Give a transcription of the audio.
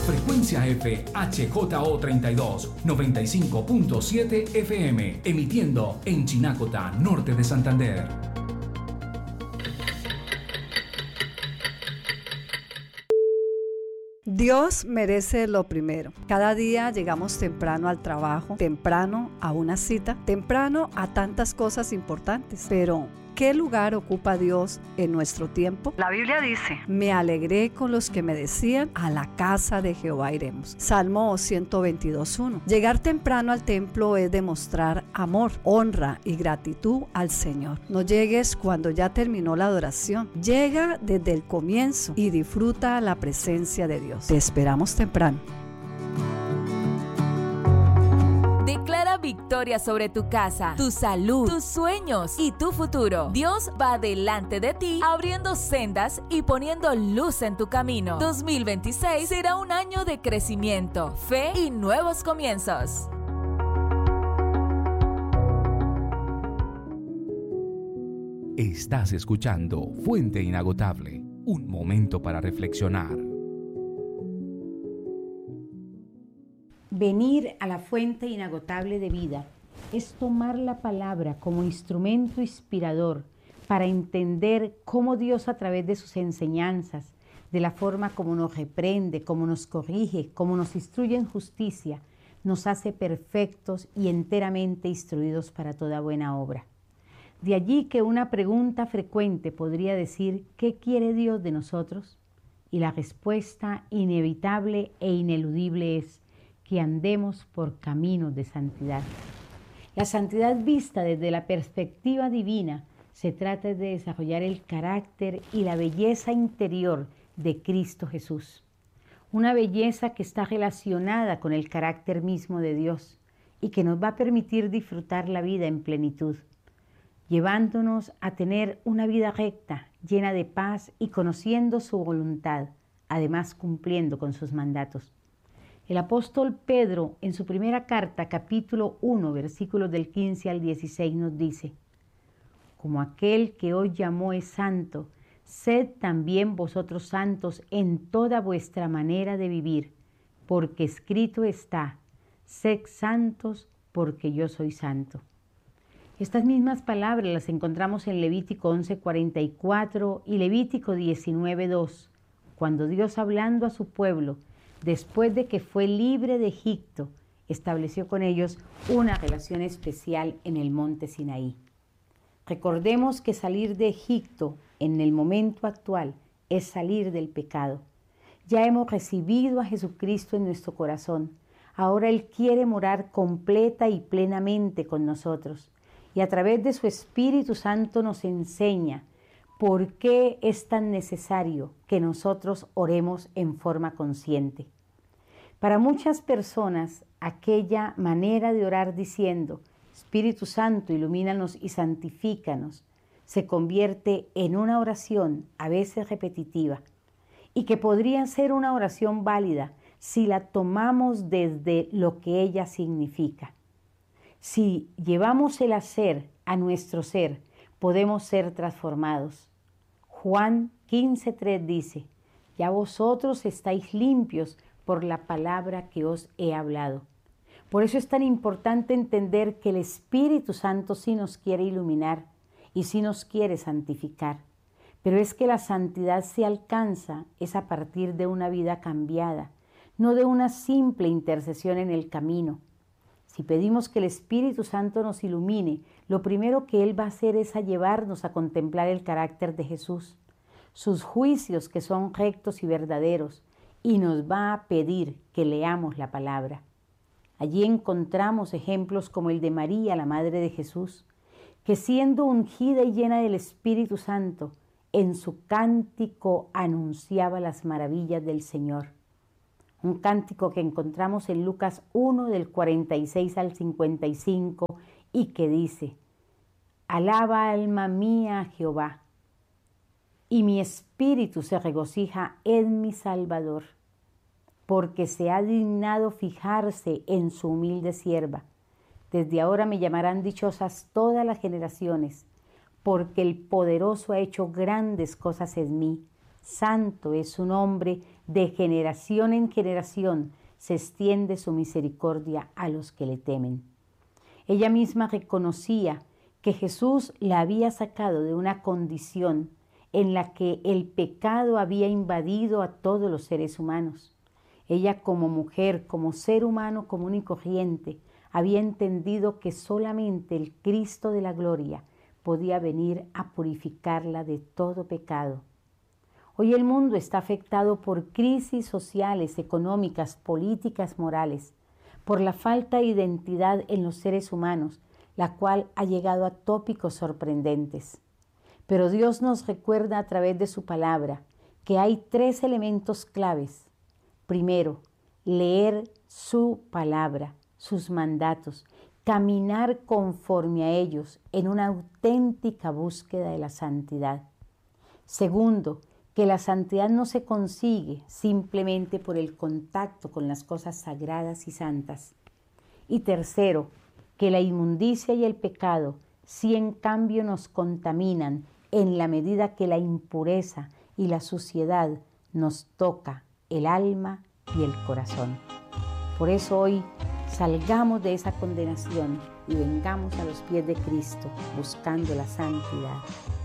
Frecuencia F HJO32 95.7 FM, emitiendo en Chinacota, norte de Santander. Dios merece lo primero. Cada día llegamos temprano al trabajo, temprano a una cita, temprano a tantas cosas importantes. Pero, ¿qué lugar ocupa Dios en nuestro tiempo? La Biblia dice: me alegré con los que me decían, a la casa de Jehová iremos. Salmo 122:1. Llegar temprano al templo es demostrar amor, honra y gratitud al Señor. No llegues cuando ya terminó la adoración. Llega desde el comienzo y disfruta la presencia de Dios. Te esperamos temprano. Declara victoria sobre tu casa, tu salud, tus sueños y tu futuro. Dios va delante de ti, abriendo sendas y poniendo luz en tu camino. 2026 será un año de crecimiento, fe y nuevos comienzos. Estás escuchando Fuente Inagotable, un momento para reflexionar. Venir a la fuente inagotable de vida es tomar la palabra como instrumento inspirador para entender cómo Dios, a través de sus enseñanzas, de la forma como nos reprende, como nos corrige, como nos instruye en justicia, nos hace perfectos y enteramente instruidos para toda buena obra. De allí que una pregunta frecuente podría decir: ¿qué quiere Dios de nosotros? Y la respuesta inevitable e ineludible es: que andemos por caminos de santidad. La santidad vista desde la perspectiva divina se trata de desarrollar el carácter y la belleza interior de Cristo Jesús. Una belleza que está relacionada con el carácter mismo de Dios y que nos va a permitir disfrutar la vida en plenitud, llevándonos a tener una vida recta, llena de paz y conociendo su voluntad, además cumpliendo con sus mandatos. El apóstol Pedro, en su primera carta, capítulo 1, versículos del 15 al 16, nos dice: como aquel que os llamó es santo, sed también vosotros santos en toda vuestra manera de vivir, porque escrito está: sed santos, porque yo soy santo. Estas mismas palabras las encontramos en Levítico 11:44 y Levítico 19:2, cuando Dios, hablando a su pueblo, después de que fue libre de Egipto, estableció con ellos una relación especial en el monte Sinaí. Recordemos que salir de Egipto en el momento actual es salir del pecado. Ya hemos recibido a Jesucristo en nuestro corazón. Ahora Él quiere morar completa y plenamente con nosotros. Y a través de su Espíritu Santo nos enseña por qué es tan necesario que nosotros oremos en forma consciente. Para muchas personas, aquella manera de orar diciendo: Espíritu Santo, ilumínanos y santifícanos, se convierte en una oración a veces repetitiva y que podría ser una oración válida si la tomamos desde lo que ella significa. Si llevamos el hacer a nuestro ser, podemos ser transformados. Juan 15:3 dice: ya vosotros estáis limpios por la palabra que os he hablado. Por eso es tan importante entender que el Espíritu Santo sí nos quiere iluminar y sí nos quiere santificar. Pero es que la santidad se alcanza es a partir de una vida cambiada, no de una simple intercesión en el camino. Si pedimos que el Espíritu Santo nos ilumine, lo primero que Él va a hacer es a llevarnos a contemplar el carácter de Jesús, sus juicios que son rectos y verdaderos, y nos va a pedir que leamos la palabra. Allí encontramos ejemplos como el de María, la madre de Jesús, que siendo ungida y llena del Espíritu Santo, en su cántico anunciaba las maravillas del Señor. Un cántico que encontramos en Lucas 1, del 46 al 55, y que dice: alaba alma mía a Jehová, y mi espíritu se regocija en mi Salvador, porque se ha dignado fijarse en su humilde sierva. Desde ahora me llamarán dichosas todas las generaciones, porque el poderoso ha hecho grandes cosas en mí. Santo es su nombre de generación en generación se extiende su misericordia a los que le temen. Ella misma reconocía que Jesús la había sacado de una condición en la que el pecado había invadido a todos los seres humanos. Ella, como mujer, como ser humano común y corriente, había entendido que solamente el Cristo de la gloria podía venir a purificarla de todo pecado. Hoy el mundo está afectado por crisis sociales, económicas, políticas, morales, por la falta de identidad en los seres humanos, la cual ha llegado a tópicos sorprendentes. Pero Dios nos recuerda a través de su palabra que hay 3 elementos claves. Primero, leer su palabra, sus mandatos, caminar conforme a ellos en una auténtica búsqueda de la santidad. Segundo, que la santidad no se consigue simplemente por el contacto con las cosas sagradas y santas. Y tercero, que la inmundicia y el pecado sí en cambio nos contaminan en la medida que la impureza y la suciedad nos toca el alma y el corazón. Por eso hoy salgamos de esa condenación y vengamos a los pies de Cristo buscando la santidad.